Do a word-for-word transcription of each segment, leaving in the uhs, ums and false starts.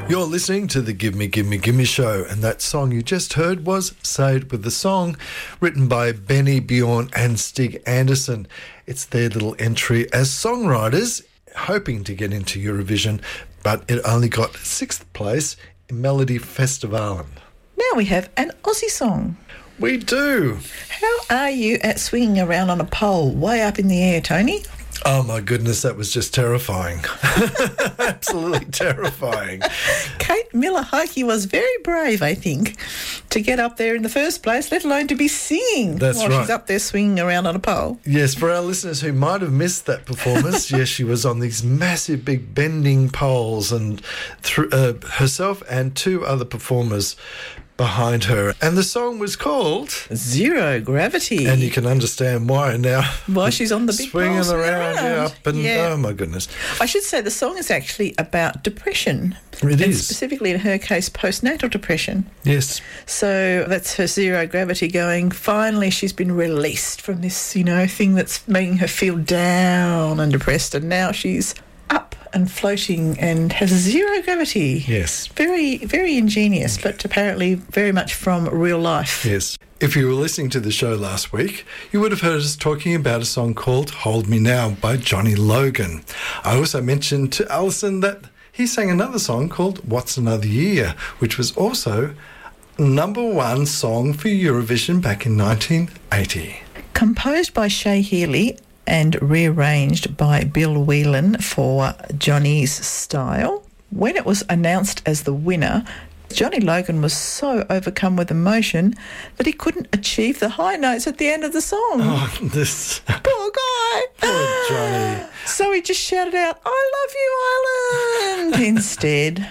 You're listening to the Give Me, Give Me, Give Me show, and that song you just heard was Say It With The Song, written by Benny, Bjorn and Stig Anderson. It's their little entry as songwriters, hoping to get into Eurovision, but it only got sixth place in Melody Festivalen. Now we have an Aussie song. We do. How are you at swinging around on a pole way up in the air, Tony? Oh, my goodness, that was just terrifying. Absolutely terrifying. Kate Miller-Heidke was very brave, I think, to get up there in the first place, let alone to be singing That's while right. she's up there swinging around on a pole. Yes, for our listeners who might have missed that performance, yes, she was on these massive, big bending poles, and th- uh, herself and two other performers behind her. And the song was called Zero Gravity. And you can understand why now. Why she's on the big swinging pole, swinging around, around. Yeah, up and Yeah. oh my goodness. I should say the song is actually about depression. It and is. specifically in her case, postnatal depression. Yes. So that's her zero gravity going. Finally, she's been released from this, you know, thing that's making her feel down and depressed, and now she's up and floating and has zero gravity. Yes. Very, very ingenious, but apparently very much from real life. Yes. If you were listening to the show last week, you would have heard us talking about a song called Hold Me Now by Johnny Logan. I also mentioned to Alison that he sang another song called What's Another Year, which was also number one song for Eurovision back in nineteen eighty. Composed by Shay Healy and rearranged by Bill Whelan for Johnny's style. When it was announced as the winner, Johnny Logan was so overcome with emotion that he couldn't achieve the high notes at the end of the song. Oh, this Poor guy. poor Johnny. So he just shouted out, "I love you, Ireland," instead.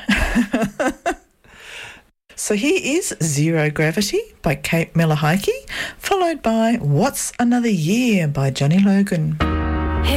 So here is Zero Gravity by Kate Miller-Heidke, followed by What's Another Year by Johnny Logan.